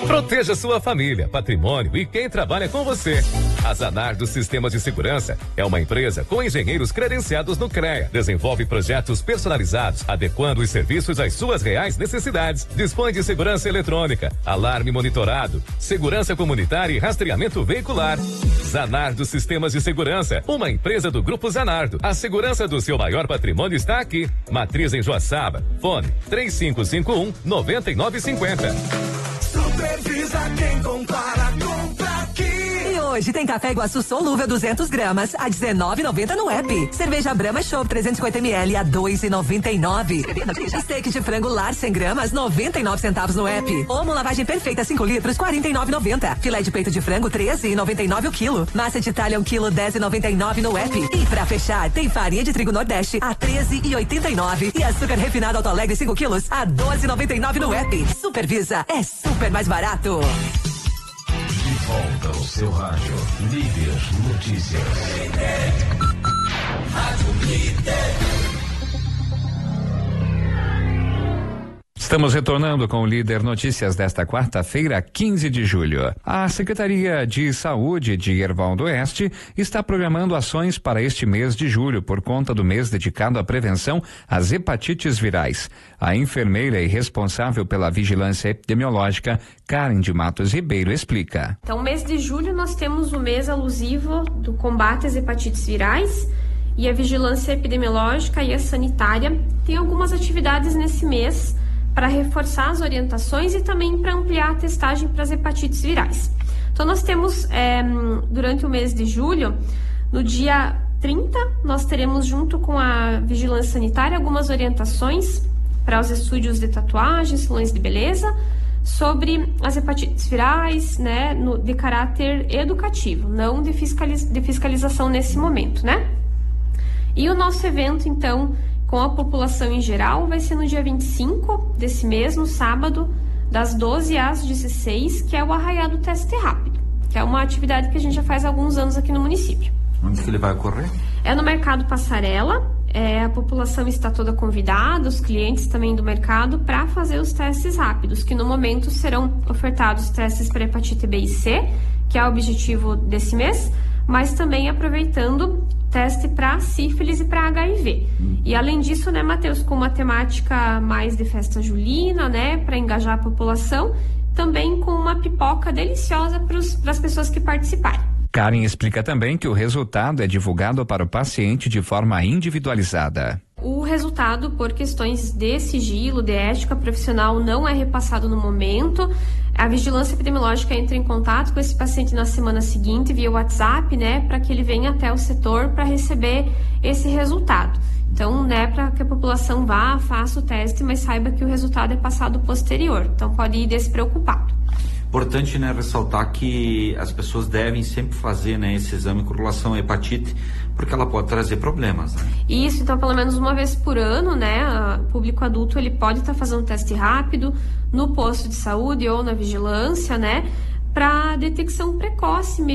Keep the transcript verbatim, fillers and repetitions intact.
Proteja sua família, patrimônio e quem trabalha com você. A Zanardo Sistemas de Segurança é uma empresa com engenheiros credenciados no CREA. Desenvolve projetos personalizados, adequando os serviços às suas reais necessidades. Dispõe de segurança eletrônica, alarme monitorado, segurança comunitária e rastreamento veicular. Zanardo Sistemas de Segurança, uma empresa do Grupo Zanardo. A segurança do seu maior patrimônio está aqui. Matriz em Joaçaba. Fone três cinco cinco um, nove nove cinco zero. Supervisa quem compara, compra aqui. E hoje tem café Iguaçu solúvel duzentos gramas a dezenove e noventa no app. Cerveja Brahma Chopp trezentos e cinquenta mililitros a dois e noventa e nove. Steak de frango lar cem gramas noventa e nove centavos no app. Omo lavagem perfeita cinco litros quarenta e nove e noventa. Filé de peito de frango treze e noventa e nove o quilo. Massa de Itália um quilo dez e noventa e nove no app. E pra fechar tem farinha de trigo Nordeste a treze e oitenta e nove e açúcar refinado Alto Alegre cinco quilos a doze e noventa e nove no app. Supervisa é super mais barato. De volta ao seu rádio, Líder Notícias. Rádio Líder. Estamos retornando com o Líder Notícias desta quarta-feira, quinze de julho. A Secretaria de Saúde de Herval do Oeste está programando ações para este mês de julho por conta do mês dedicado à prevenção às hepatites virais. A enfermeira e responsável pela vigilância epidemiológica, Karen de Matos Ribeiro, explica. Então, mês de julho nós temos o mês alusivo do combate às hepatites virais e a vigilância epidemiológica e a sanitária tem algumas atividades nesse mês para reforçar as orientações e também para ampliar a testagem para as hepatites virais. Então, nós temos, é, durante o mês de julho, no dia trinta, nós teremos, junto com a vigilância sanitária, algumas orientações para os estúdios de tatuagem, salões de beleza, sobre as hepatites virais, né, no, de caráter educativo, não de, fiscaliz, de fiscalização nesse momento, né? E o nosso evento, então, com a população em geral, vai ser no dia vinte e cinco desse mês, no sábado, das doze às dezesseis, que é o Arraiá do Teste Rápido, que é uma atividade que a gente já faz há alguns anos aqui no município. Onde que ele vai ocorrer? É no Mercado Passarela, é, a população está toda convidada, os clientes também do mercado, para fazer os testes rápidos, que no momento serão ofertados testes para hepatite B e C, que é o objetivo desse mês, mas também aproveitando teste para sífilis e para H I V. E além disso, né, Matheus, com uma temática mais de festa julina, né, para engajar a população, também com uma pipoca deliciosa para as pessoas que participarem. Karen explica também que o resultado é divulgado para o paciente de forma individualizada. O resultado, por questões de sigilo, de ética profissional, não é repassado no momento. A vigilância epidemiológica entra em contato com esse paciente na semana seguinte via WhatsApp, né, para que ele venha até o setor para receber esse resultado. Então, né, para que a população vá, faça o teste, mas saiba que o resultado é passado posterior. Então, pode ir despreocupado. Importante, né, ressaltar que as pessoas devem sempre fazer, né, esse exame com relação à hepatite, porque ela pode trazer problemas, né? Isso, então pelo menos uma vez por ano, né, o público adulto ele pode estar tá fazendo um teste rápido no posto de saúde ou na vigilância, né, para detecção precoce